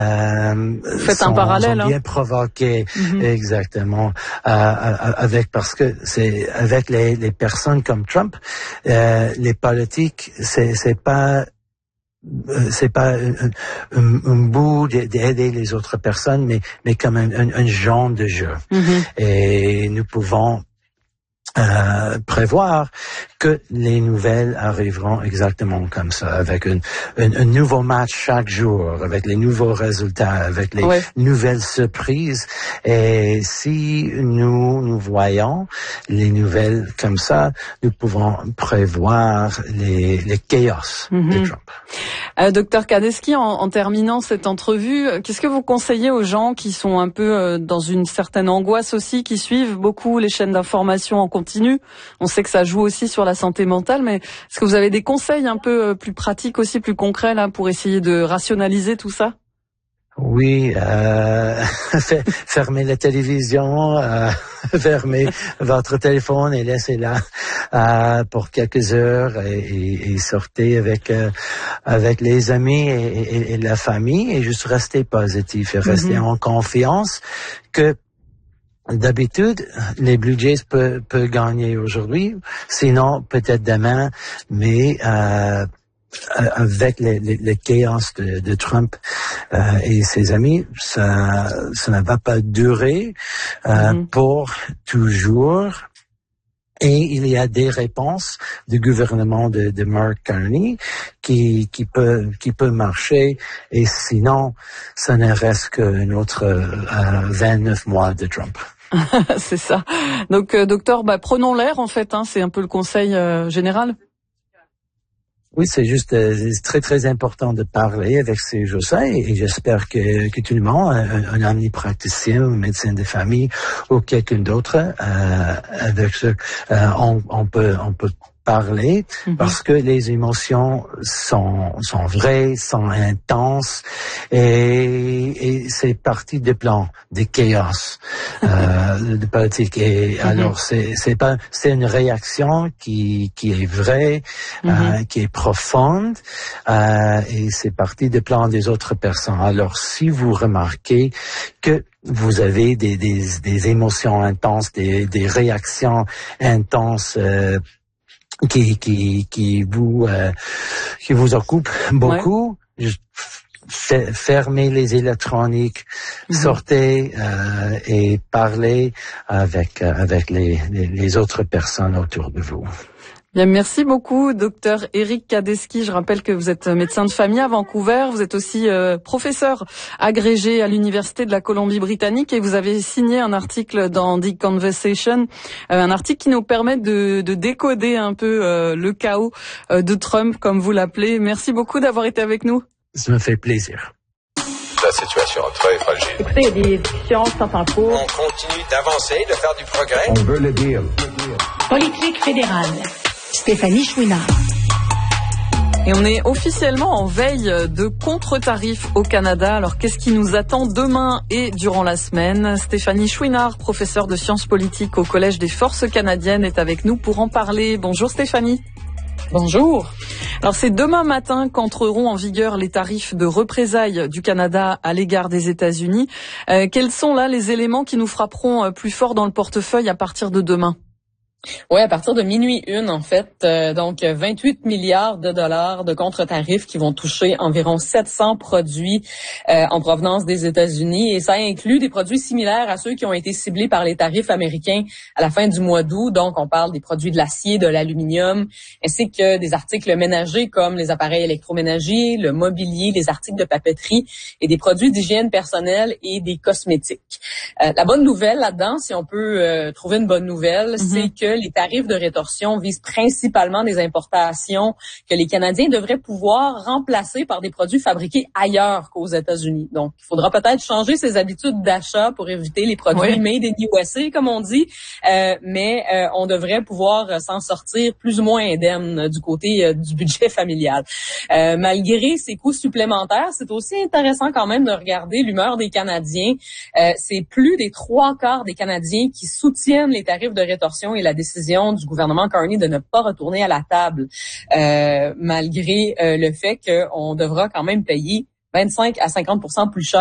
Faites un parallèle, sont bien provoqués, exactement, parce que c'est avec les personnes comme Trump, les politiques, c'est pas un bout d'aider les autres personnes, mais comme un genre de jeu. Et nous pouvons prévoir que les nouvelles arriveront exactement comme ça, avec un nouveau match chaque jour, avec les nouveaux résultats, avec les nouvelles surprises. Et si nous voyons les nouvelles comme ça, nous pouvons prévoir les chaos de Trump. Docteur Kadesky, en terminant cette entrevue, qu'est-ce que vous conseillez aux gens qui sont un peu dans une certaine angoisse aussi, qui suivent beaucoup les chaînes d'information en continu? On sait que ça joue aussi sur la santé mentale, mais est-ce que vous avez des conseils un peu plus pratiques aussi, plus concrets là, pour essayer de rationaliser tout ça? Oui, fermez la télévision, fermez votre téléphone et laissez-la pour quelques heures et sortez avec les amis et la famille et juste restez positif et restez en confiance que d'habitude, les Blue Jays peuvent gagner aujourd'hui, sinon peut-être demain, mais avec le chaos de Trump et ses amis, ça ne va pas durer pour toujours. Et il y a des réponses du gouvernement de Mark Carney qui peut marcher. Et sinon, ça ne reste qu'un autre 29 mois de Trump. C'est ça. Donc, docteur, prenons l'air en fait. C'est un peu le conseil général. Oui, c'est juste très très important de parler avec ces gens-là et j'espère que tout le monde, un ami praticien, un médecin de famille ou quelqu'un d'autre, avec ce, on peut parler parce que les émotions sont vraies, sont intenses et c'est partie des plans, des chaos de politique et alors c'est une réaction qui est vraie, qui est profonde et c'est partie des plans des autres personnes. Alors si vous remarquez que vous avez des émotions intenses, des réactions intenses qui vous occupent beaucoup. Fermez les électroniques, sortez et parlez avec les autres personnes autour de vous. Bien, merci beaucoup, docteur Éric Kadesky. Je rappelle que vous êtes médecin de famille à Vancouver. Vous êtes aussi professeur agrégé à l'Université de la Colombie-Britannique et vous avez signé un article dans The Conversation, un article qui nous permet de décoder un peu le chaos de Trump, comme vous l'appelez. Merci beaucoup d'avoir été avec nous. Ça me fait plaisir. La situation est très fragile. Écoutez, il y a des discussions qui sont en cours. On continue d'avancer, de faire du progrès. On veut le deal. Politique fédérale. Stéphanie Chouinard. Et on est officiellement en veille de contre-tarifs au Canada. Alors, qu'est-ce qui nous attend demain et durant la semaine? Stéphanie Chouinard, professeure de sciences politiques au Collège des Forces canadiennes, est avec nous pour en parler. Bonjour Stéphanie. Bonjour. Alors, c'est demain matin qu'entreront en vigueur les tarifs de représailles du Canada à l'égard des États-Unis. Quels sont là les éléments qui nous frapperont plus fort dans le portefeuille à partir de demain? Oui, à partir de minuit une, en fait, donc 28 milliards de dollars de contre-tarifs qui vont toucher environ 700 produits en provenance des États-Unis et ça inclut des produits similaires à ceux qui ont été ciblés par les tarifs américains à la fin du mois d'août. Donc, on parle des produits de l'acier, de l'aluminium, ainsi que des articles ménagers comme les appareils électroménagers, le mobilier, les articles de papeterie et des produits d'hygiène personnelle et des cosmétiques. La bonne nouvelle là-dedans, si on peut trouver une bonne nouvelle, c'est que les tarifs de rétorsion visent principalement des importations que les Canadiens devraient pouvoir remplacer par des produits fabriqués ailleurs qu'aux États-Unis. Donc, il faudra peut-être changer ses habitudes d'achat pour éviter les produits made in USA, comme on dit, mais on devrait pouvoir s'en sortir plus ou moins indemne du côté du budget familial. Malgré ces coûts supplémentaires, c'est aussi intéressant quand même de regarder l'humeur des Canadiens. C'est plus des 3/4 des Canadiens qui soutiennent les tarifs de rétorsion et la décision du gouvernement Carney de ne pas retourner à la table, malgré le fait qu'on devra quand même payer 25 à 50% plus cher